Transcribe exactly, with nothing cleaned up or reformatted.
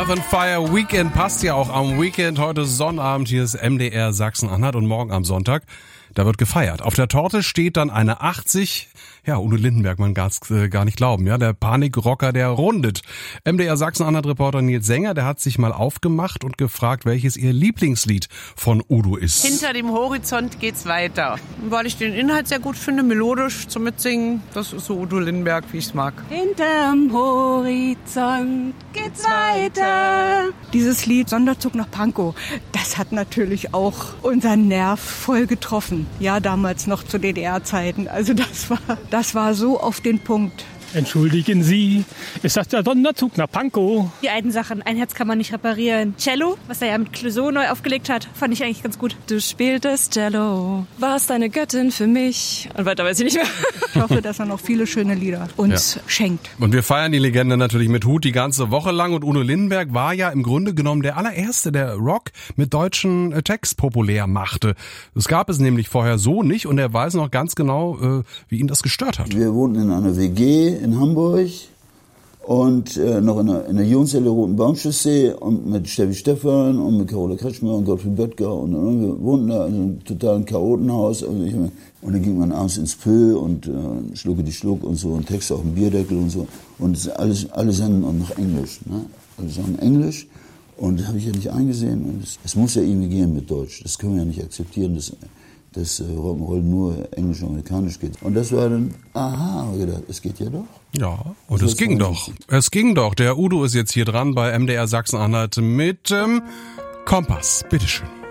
Earth and Fire Weekend passt ja auch am Weekend. Heute Sonnabend, hier ist M D R Sachsen-Anhalt und morgen am Sonntag, da wird gefeiert. Auf der Torte steht dann eine achtzig, ja, Udo Lindenberg, man kann es äh, gar nicht glauben, ja, der Panikrocker, der rundet. M D R Sachsen-Anhalt-Reporter Nils Sänger, der hat sich mal aufgemacht und gefragt, welches ihr Lieblingslied von Udo ist. Hinter dem Horizont geht's weiter. Weil ich den Inhalt sehr gut finde, melodisch zum Mitsingen, das ist so Udo Lindenberg, wie ich's mag. Hinterm Horizont geht's weiter. Dieses Lied Sonderzug nach Pankow, das hat natürlich auch unseren Nerv voll getroffen. Ja, damals noch zu D D R-Zeiten. Also das war, das war so auf den Punkt. Entschuldigen Sie, ist das der Sonderzug nach Pankow? Die alten Sachen, ein Herz kann man nicht reparieren. Cello, was er ja mit Clouseau neu aufgelegt hat, fand ich eigentlich ganz gut. Du spieltest Cello, warst eine Göttin für mich. Und weiter weiß ich nicht mehr. Ich hoffe, dass er noch viele schöne Lieder uns ja. schenkt. Und wir feiern die Legende natürlich mit Hut die ganze Woche lang. Und Udo Lindenberg war ja im Grunde genommen der allererste, der Rock mit deutschen Text populär machte. Das gab es nämlich vorher so nicht. Und er weiß noch ganz genau, wie ihn das gestört hat. Wir wohnten in einer W G in Hamburg und äh, noch in der, in der Jungzelle Roten Baumchaussee und mit Steffi Stephan und mit Carola Kretschmer und Gottfried Böttger und, und wir wohnten da in einem totalen Chaotenhaus und, ich, und dann ging man abends ins Pö und äh, schlucke die Schluck und so und Texte auf dem Bierdeckel und so und das alles, alle sangen noch Englisch, ne? Alle sangen Englisch und das habe ich ja nicht eingesehen und es, es muss ja irgendwie gehen mit Deutsch, das können wir ja nicht akzeptieren, das dass äh, Rock'n'Roll nur englisch und amerikanisch geht. Und das war dann, aha, habe ich gedacht, es geht ja doch. Ja, und es ging doch. Es ging doch. Der Udo ist jetzt hier dran bei M D R Sachsen-Anhalt mit ähm, Kompass. Bitteschön.